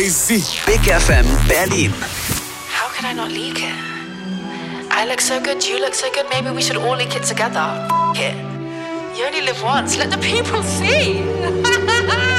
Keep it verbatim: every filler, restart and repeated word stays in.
crazy. Big F M Berlin. How could I not leak it? I look so good, you look so good, maybe we should all leak it together. F it. You only live once, let the people see.